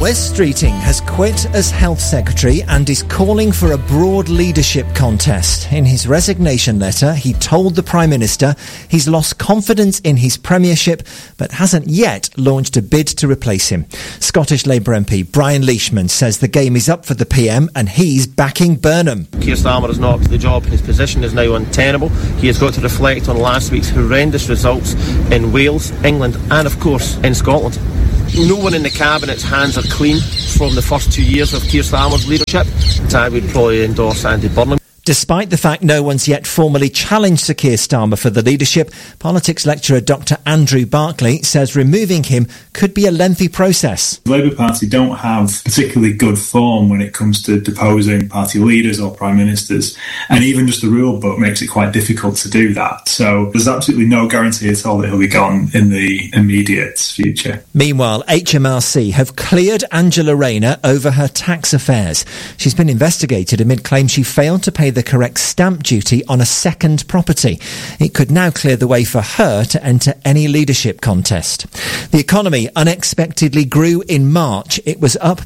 Wes Streeting has quit as Health Secretary and is calling for a broad leadership contest. In his resignation letter, he told the Prime Minister he's lost confidence in his premiership but hasn't yet launched a bid to replace him. Scottish Labour MP Brian Leishman says the game is up for the PM and he's backing Burnham. Keir Starmer is not up to the job. His position is now untenable. He has got to reflect on last week's horrendous results in Wales, England and of course in Scotland. No one in the Cabinet's hands are clean from the first 2 years of Keir Starmer's leadership. I would probably endorse Andy Burnham. Despite the fact no one's yet formally challenged Sir Keir Starmer for the leadership, politics lecturer Dr Andrew Barclay says removing him could be a lengthy process. The Labour Party don't have particularly good form when it comes to deposing party leaders or prime ministers, and even just the rule book makes it quite difficult to do that. So there's absolutely no guarantee at all that he'll be gone in the immediate future. Meanwhile, HMRC have cleared Angela Rayner over her tax affairs. She's been investigated amid claims she failed to pay the correct stamp duty on a second property. It could now clear the way for her to enter any leadership contest. The economy unexpectedly grew in March. It was up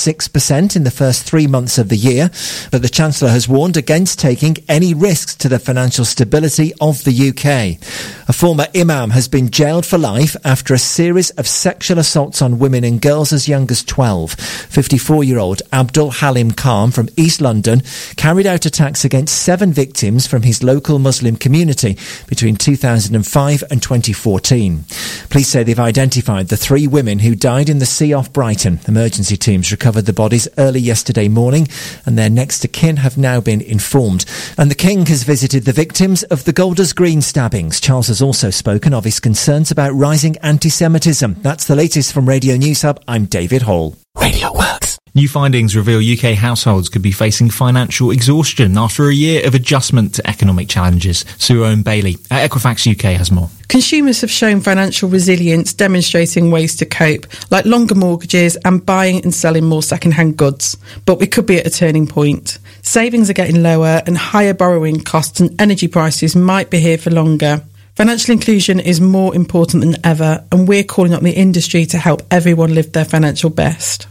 0.6% in the first 3 months of the year, but the Chancellor has warned against taking any risks to the financial stability of the UK. A former imam has been jailed for life after a series of sexual assaults on women and girls as young as 12. 54-year-old Abdul Halim Khan from East London carried out attacks against 7 victims from his local Muslim community between 2005 and 2014. Police say they've identified the 3 women who died in the sea off Brighton. Emergency teams recovered the bodies early yesterday morning and their next of kin have now been informed. And the King has visited the victims of the Golders Green stabbings. Charles has also spoken of his concerns about rising anti-Semitism. That's the latest from Radio News Hub. I'm David Hall. Radio Works. New findings reveal UK households could be facing financial exhaustion after a year of adjustment to economic challenges. Sue Owen-Bailey at Equifax UK has more. Consumers have shown financial resilience, demonstrating ways to cope, like longer mortgages and buying and selling more second-hand goods. But we could be at a turning point. Savings are getting lower and higher borrowing costs and energy prices might be here for longer. Financial inclusion is more important than ever, and we're calling on the industry to help everyone live their financial best.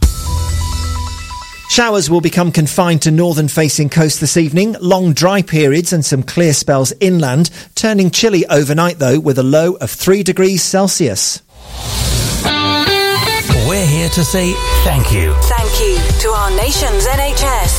Showers will become confined to northern-facing coast this evening. Long dry periods and some clear spells inland, turning chilly overnight, though, with a low of 3 degrees Celsius. We're here to say thank you. Thank you to our nation's NHS.